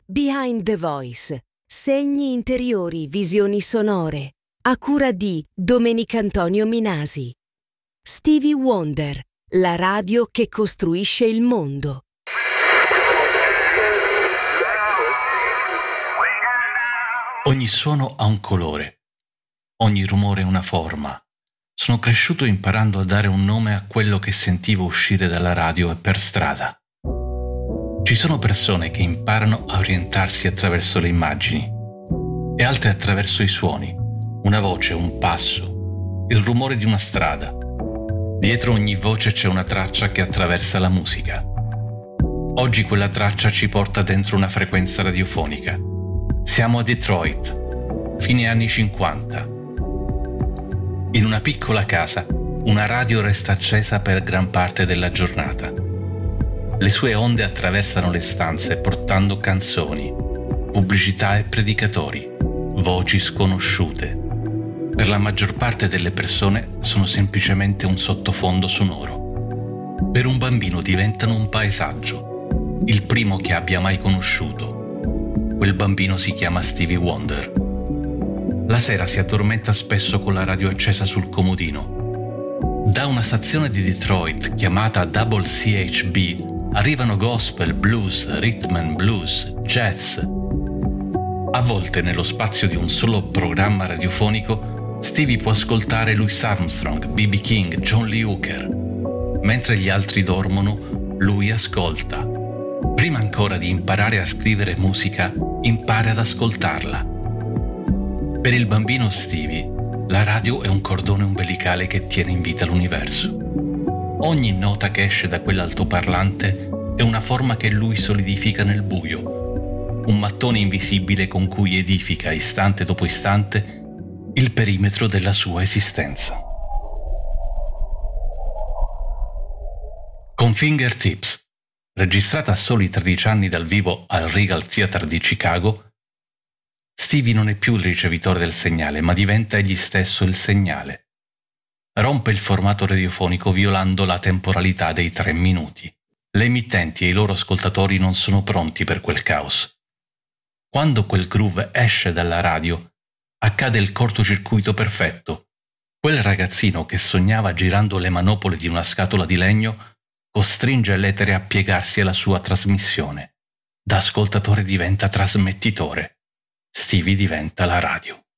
Behind the Voice. Segni interiori, visioni sonore. A cura di Domenicantonio Minasi. Stevie Wonder, la radio che costruisce il mondo. Ogni suono ha un colore, ogni rumore una forma. Sono cresciuto imparando a dare un nome a quello che sentivo uscire dalla radio e per strada. Ci sono persone che imparano a orientarsi attraverso le immagini e altre attraverso i suoni, una voce, un passo, il rumore di una strada. Dietro ogni voce c'è una traccia che attraversa la musica. Oggi quella traccia ci porta dentro una frequenza radiofonica. Siamo a Detroit, fine anni 50. In una piccola casa, una radio resta accesa per gran parte della giornata. Le sue onde attraversano le stanze portando canzoni, pubblicità e predicatori, voci sconosciute. Per la maggior parte delle persone sono semplicemente un sottofondo sonoro. Per un bambino diventano un paesaggio, il primo che abbia mai conosciuto. Quel bambino si chiama Stevie Wonder. La sera si addormenta spesso con la radio accesa sul comodino. Da una stazione di Detroit chiamata WCHB arrivano gospel, blues, rhythm and blues, jazz. A volte nello spazio di un solo programma radiofonico Stevie può ascoltare Louis Armstrong, B.B. King, John Lee Hooker. Mentre gli altri dormono, lui ascolta. Prima ancora di imparare a scrivere musica, impara ad ascoltarla. Per il bambino Stevie, la radio è un cordone umbilicale che tiene in vita l'universo. Ogni nota che esce da quell'altoparlante è una forma che lui solidifica nel buio, un mattone invisibile con cui edifica istante dopo istante il perimetro della sua esistenza. Con Fingertips, registrata a soli 13 anni dal vivo al Regal Theatre di Chicago, Stevie non è più il ricevitore del segnale, ma diventa egli stesso il segnale. Rompe il formato radiofonico violando la temporalità dei 3 minuti. Le emittenti e i loro ascoltatori non sono pronti per quel caos. Quando quel groove esce dalla radio, accade il cortocircuito perfetto. Quel ragazzino che sognava girando le manopole di una scatola di legno costringe l'etere a piegarsi alla sua trasmissione. Da ascoltatore diventa trasmettitore. Stevie diventa la radio.